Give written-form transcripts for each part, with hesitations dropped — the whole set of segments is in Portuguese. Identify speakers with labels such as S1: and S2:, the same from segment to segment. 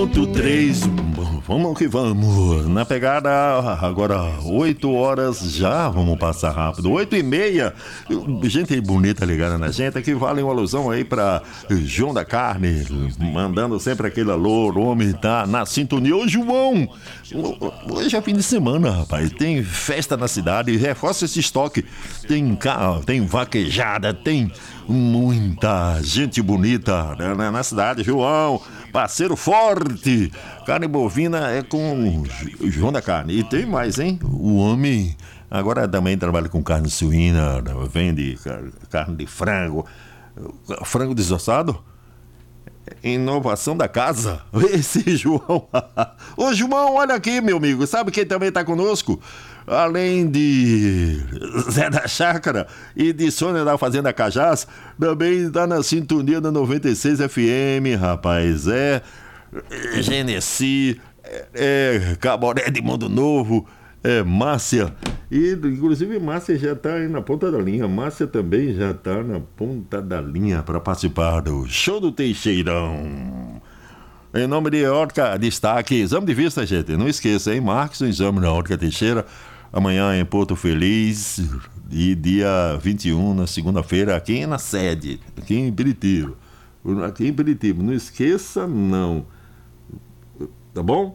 S1: 101.3, vamos que vamos. Na pegada, agora 8 horas já, vamos passar rápido. 8h30, gente bonita ligada na gente, aqui vale uma alusão aí pra João da Carne, mandando sempre aquele alô, o homem tá na sintonia. Ô João, hoje é fim de semana, rapaz, tem festa na cidade, reforça esse estoque. Tem carro, tem vaquejada, tem muita gente bonita na cidade. João, parceiro forte, carne bovina é com o João da Carne. E tem mais, hein? O homem agora também trabalha com carne suína, vende carne de frango, frango desossado. Inovação da casa. Esse João. Ô João, olha aqui, meu amigo, sabe quem também tá conosco? Além de Zé da Chácara e de Sônia da Fazenda Cajás, também está na sintonia da 96 FM, rapaz. É Genesi, é Caboré de Mundo Novo, é Márcia. E inclusive Márcia já está aí na ponta da linha. Márcia também já está na ponta da linha para participar do Show do Teixeirão. Em nome de Ótica Destaque, exame de vista, gente. Não esqueça, hein? Marques o exame na Ótica Teixeira. Amanhã em Porto Feliz e dia 21, na segunda-feira, aqui na sede, aqui em Piritiba. Aqui em Piritiba, não esqueça não. Tá bom?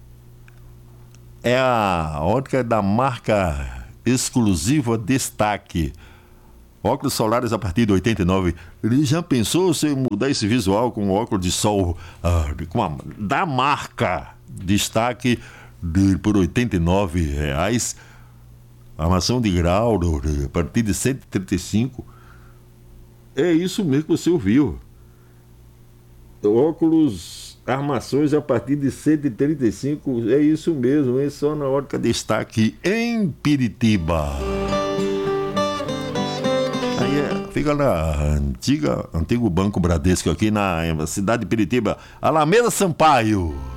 S1: É a ótica da marca exclusiva Destaque. Óculos solares a partir de 89. Ele já pensou se mudar esse visual com óculos de sol da marca Destaque por R$ 89,00. Armação de grau a partir de 135. É isso mesmo que você ouviu. Óculos, armações a partir de 135. É isso mesmo, é só na Ótica Destaque em Piritiba. Aí fica na antigo Banco Bradesco aqui na cidade de Piritiba, Alameda Sampaio.